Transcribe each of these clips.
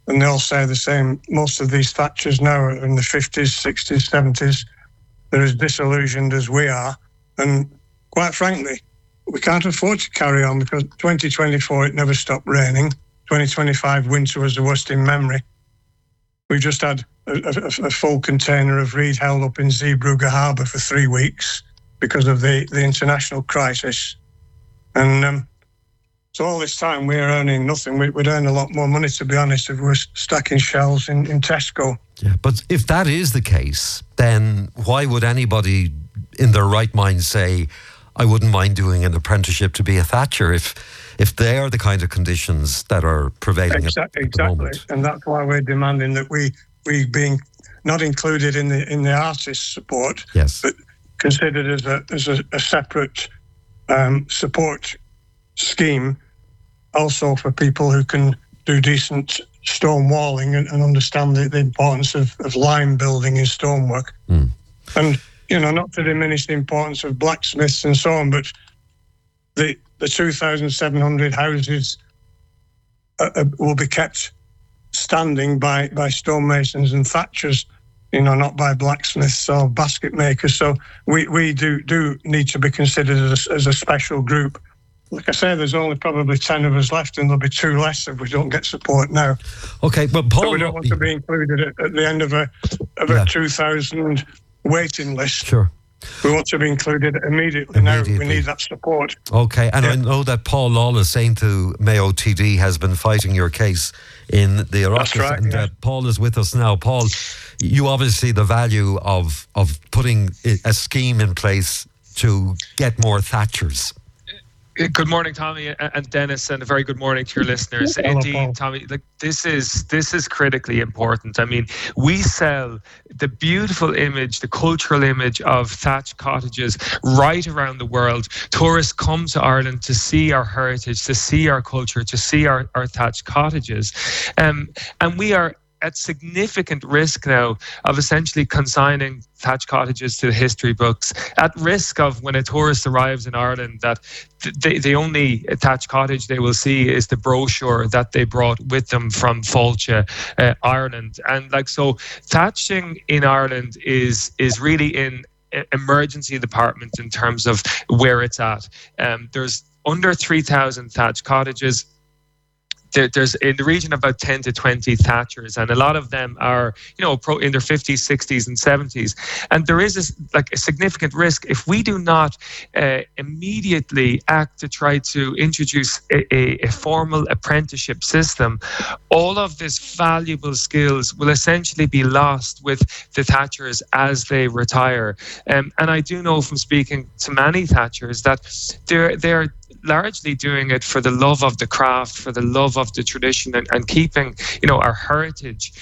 and they all say the same. Most of these thatchers now are in the 50s, 60s, 70s. They're as disillusioned as we are. And quite frankly, we can't afford to carry on because 2024, it never stopped raining. 2025 winter was the worst in memory. We just had a full container of reed held up in Zeebrugge Harbour for 3 weeks because of the international crisis. And so all this time we're earning nothing. We'd earn a lot more money, to be honest, if we were stacking shelves in Tesco. Yeah, but if that is the case, then why would anybody in their right mind say, I wouldn't mind doing an apprenticeship to be a thatcher if they are the kind of conditions that are prevailing at the moment? And that's why we're demanding that we being not included in the artist support, yes, but considered as a separate support scheme, also for people who can do decent stone walling and understand the importance of lime building in stonework. And not to diminish the importance of blacksmiths and so on, but the 2,700 houses will be kept standing by stonemasons and thatchers, not by blacksmiths or basket makers. So we do need to be considered as a special group. Like I say, there's only probably 10 of us left, and there'll be 2 less if we don't get support now. Okay, but Paul, so we don't want to be included at the end of a 2,000 waiting list. Sure. We want to be included immediately. Now we need that support. Okay, and I know that Paul Lawless, saying to Mayo TD, has been fighting your case in the Oireachtas. That's right, and Paul is with us now. Paul, you obviously the value of putting a scheme in place to get more thatchers. Good morning, Tommy and Dennis, and a very good morning to your listeners. Hello, indeed, Paul. Tommy, this is critically important. I mean, we sell the beautiful image, the cultural image of thatched cottages right around the world. Tourists come to Ireland to see our heritage, to see our culture, to see our thatched cottages. And we are at significant risk now of essentially consigning thatched cottages to the history books, at risk of when a tourist arrives in Ireland that the only thatched cottage they will see is the brochure that they brought with them from Fáilte, Ireland. And so thatching in Ireland is really in emergency department in terms of where it's at. There's under 3,000 thatched cottages. There's in the region of about 10 to 20 thatchers, and a lot of them are, in their 50s, 60s, and 70s. And there is a significant risk if we do not immediately act to try to introduce a formal apprenticeship system. All of these valuable skills will essentially be lost with the thatchers as they retire. And I do know from speaking to many thatchers that they're largely doing it for the love of the craft, for the love of the tradition, and keeping, our heritage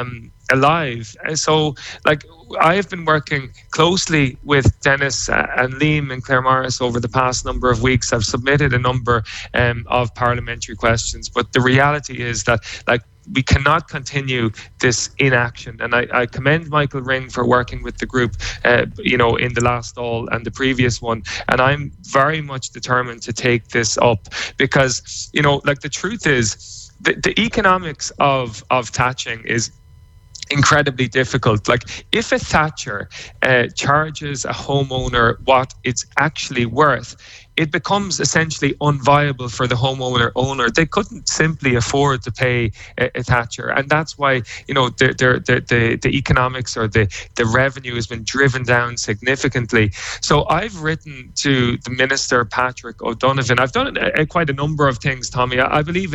alive. So, I have been working closely with Dennis and Liam and Claire Morris over the past number of weeks. I've submitted a number of parliamentary questions, but the reality is that, we cannot continue this inaction. And I commend Michael Ring for working with the group, in the last Dáil and the previous one. And I'm very much determined to take this up because, the truth is the economics of thatching is incredibly difficult. If a thatcher charges a homeowner what it's actually worth, it becomes essentially unviable for the homeowner. They couldn't simply afford to pay a thatcher, and that's why the economics or the revenue has been driven down significantly. So I've written to the Minister Patrick O'Donovan. I've done quite a number of things, Tommy. I believe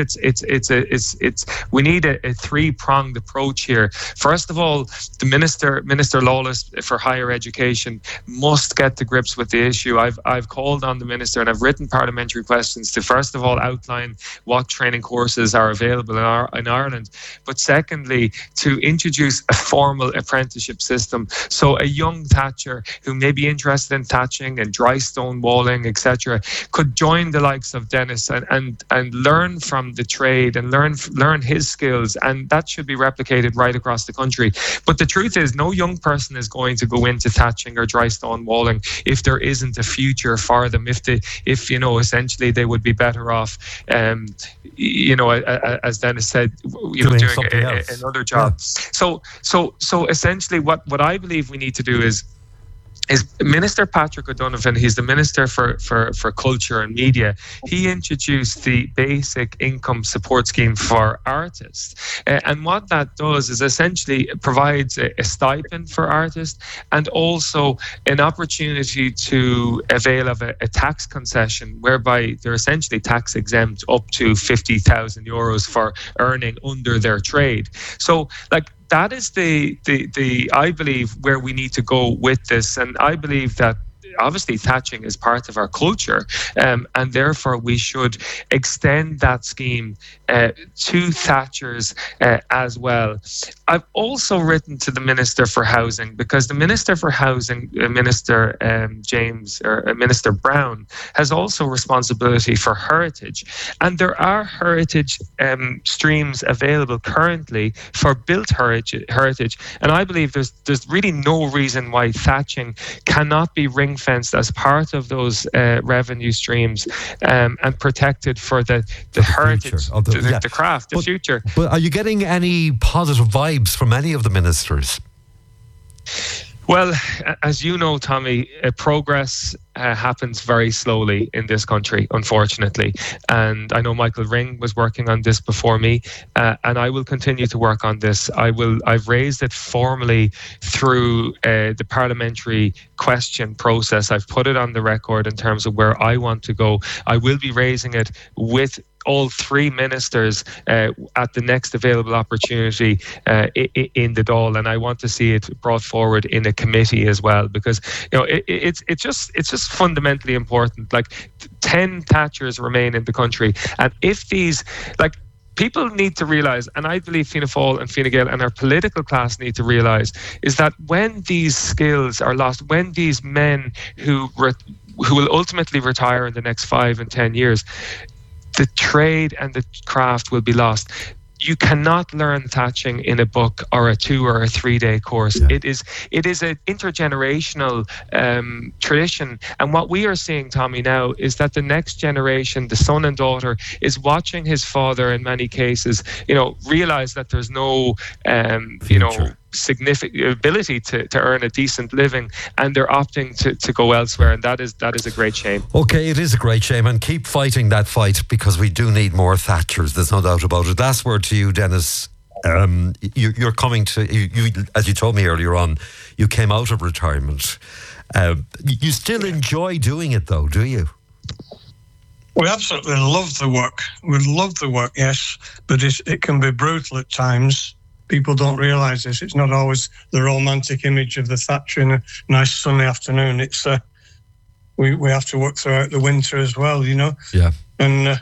we need a three-pronged approach here. First of all, the Minister Lawless for Higher Education must get to grips with the issue. I've called on the Minister and I've written parliamentary questions to first of all outline what training courses are available in Ireland, but secondly to introduce a formal apprenticeship system so a young thatcher who may be interested in thatching and dry stone walling, etc., could join the likes of Dennis and learn from the trade and learn his skills, and that should be replicated right across the country. But the truth is, no young person is going to go into thatching or dry stone walling if there isn't a future for them, if the if essentially they would be better off, as Dennis said, doing another job. Yeah. So essentially, what I believe we need to do is Minister Patrick O'Donovan, he's the Minister for Culture and Media. He introduced the Basic Income Support Scheme for artists. And what that does is essentially provides a stipend for artists and also an opportunity to avail of a tax concession whereby they're essentially tax exempt up to 50,000 euros for earning under their trade. So that is the I believe where we need to go with this, and I believe that obviously thatching is part of our culture, and therefore we should extend that scheme to thatchers as well. I've also written to the Minister for Housing, because the Minister for Housing, Minister Minister Brown, has also responsibility for heritage, and there are heritage streams available currently for built heritage, and I believe there's really no reason why thatching cannot be ring-fenced as part of those revenue streams and protected for the heritage, the craft, the future. But are you getting any positive vibes from any of the ministers? Well, as you know, Tommy, progress happens very slowly in this country, unfortunately. And I know Michael Ring was working on this before me, and I will continue to work on this. I've raised it formally through the parliamentary question process. I've put it on the record in terms of where I want to go. I will be raising it with all three ministers at the next available opportunity in the Dáil, and I want to see it brought forward in a committee as well, because it's just fundamentally important. 10 thatchers remain in the country, and if these people need to realise, and I believe Fianna Fáil and Fine Gael and our political class need to realise, is that when these skills are lost, when these men who will ultimately retire in the next 5 and 10 years, the trade and the craft will be lost. You cannot learn thatching in a book or a 2 or a 3 day course. Yeah. It is an intergenerational tradition. And what we are seeing, Tommy, now is that the next generation, the son and daughter, is watching his father in many cases, realize that there's no, significant ability to earn a decent living, and they're opting to go elsewhere, and that is a great shame. Okay, it is a great shame, and keep fighting that fight, because we do need more thatchers, there's no doubt about it. Last word to you, Dennis. You're coming to, you as you told me earlier on, you came out of retirement. You still enjoy doing it though, do you? We absolutely love the work. We love the work, yes, but it can be brutal at times. People don't realise this. It's not always the romantic image of the thatcher in a nice sunny afternoon. It's we have to work throughout the winter as well, Yeah. And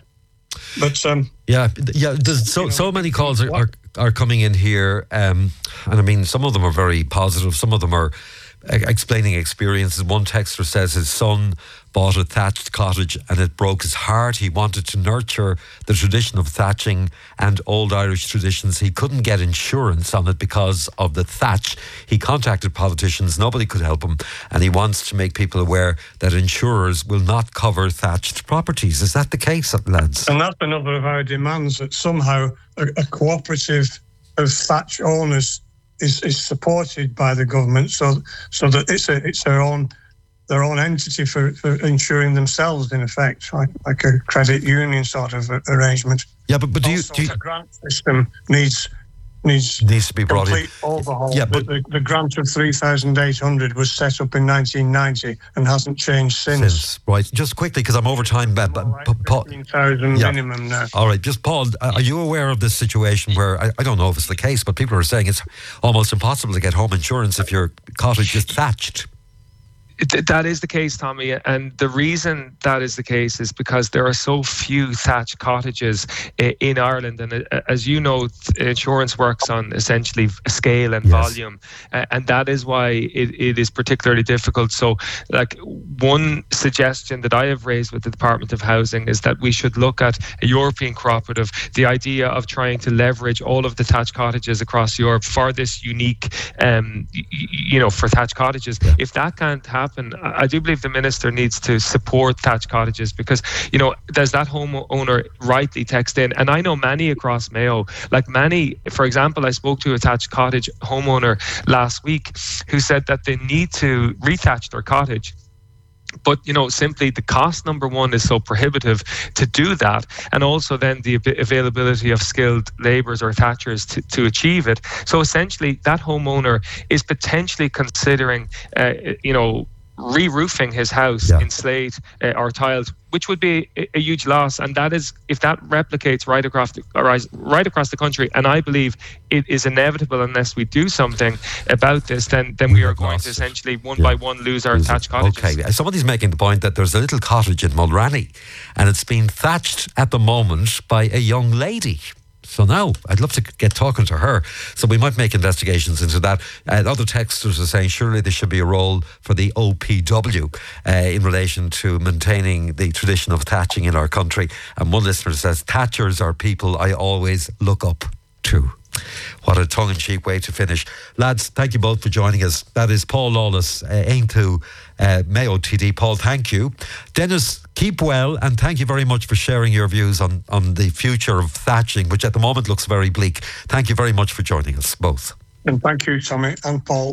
There's so many calls are coming in here, and I mean, some of them are very positive. Some of them are explaining experiences. One texter says his son bought a thatched cottage and it broke his heart. He wanted to nurture the tradition of thatching and old Irish traditions. He couldn't get insurance on it because of the thatch. He contacted politicians, nobody could help him, and he wants to make people aware that insurers will not cover thatched properties. Is that the case, lads? And that's another of our demands, that somehow a cooperative of thatch owners is supported by the government, so that it's their own entity for insuring themselves, in effect, like a credit union sort of arrangement. Yeah, but do you the grant system needs to be brought complete in. Overhaul. Yeah, but the grant of 3,800 was set up in 1990 and hasn't changed since. Right, just quickly, because I'm over time. 15,000 minimum now. All right, just Paul, are you aware of this situation where, I don't know if it's the case, but people are saying it's almost impossible to get home insurance if your cottage is thatched? That is the case, Tommy, and the reason that is the case is because there are so few thatched cottages in Ireland, and as you know, insurance works on essentially scale and volume, and that is why it is particularly difficult. So, one suggestion that I have raised with the Department of Housing is that we should look at a European cooperative, the idea of trying to leverage all of the thatched cottages across Europe for this unique, for thatched cottages. If that can't happen, happen, I do believe the minister needs to support thatched cottages, because, you know, there's that homeowner rightly text in, and I know many across Mayo, like many, for example, I spoke to a thatched cottage homeowner last week who said that they need to rethatch their cottage. But, you know, simply the cost, number one, is so prohibitive to do that. And also then the availability of skilled labourers or thatchers to achieve it. So essentially that homeowner is potentially considering, re-roofing his house in slate or tiles, which would be a huge loss. And that is, if that replicates right across the country, and I believe it is inevitable unless we do something about this, then we are going to essentially one by one lose our thatched cottages. Okay, somebody's making the point that there's a little cottage in Mulranny and it's being thatched at the moment by a young lady. So now I'd love to get talking to her. So we might make investigations into that. Other texters are saying surely there should be a role for the OPW in relation to maintaining the tradition of thatching in our country. And one listener says, thatchers are people I always look up to. What a tongue-in-cheek way to finish. Lads, thank you both for joining us. That is Paul Lawless, Aintu Mayo TD. Paul, thank you. Dennis, keep well, and thank you very much for sharing your views on the future of thatching, which at the moment looks very bleak. Thank you very much for joining us both. And thank you, Tommy and Paul.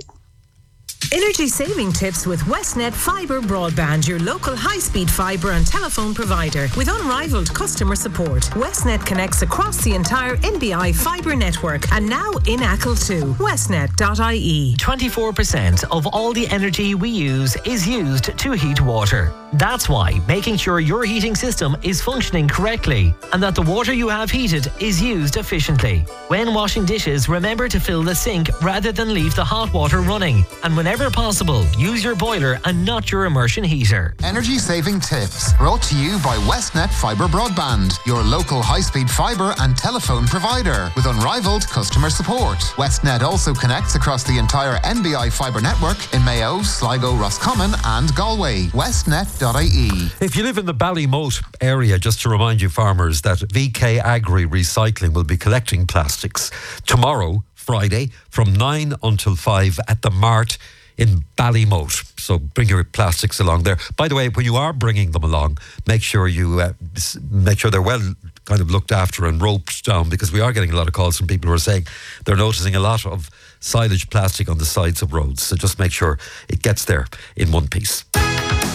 Energy saving tips with Westnet Fibre Broadband, your local high-speed fibre and telephone provider with unrivaled customer support. Westnet connects across the entire NBI fibre network and now in Achill too. Westnet.ie. 24% of all the energy we use is used to heat water. That's why making sure your heating system is functioning correctly and that the water you have heated is used efficiently. When washing dishes, remember to fill the sink rather than leave the hot water running. And whenever possible, use your boiler and not your immersion heater. Energy saving tips brought to you by Westnet Fibre Broadband, your local high-speed fibre and telephone provider with unrivaled customer support. Westnet also connects across the entire NBI fibre network in Mayo, Sligo, Roscommon and Galway. Westnet.ie. If you live in the Ballymote area, just to remind you farmers that VK Agri Recycling will be collecting plastics tomorrow, Friday, from 9 until 5 at the Mart in Ballymote. So bring your plastics along there. By the way, when you are bringing them along, make sure they're well kind of looked after and roped down, because we are getting a lot of calls from people who are saying they're noticing a lot of silage plastic on the sides of roads. So just make sure it gets there in one piece.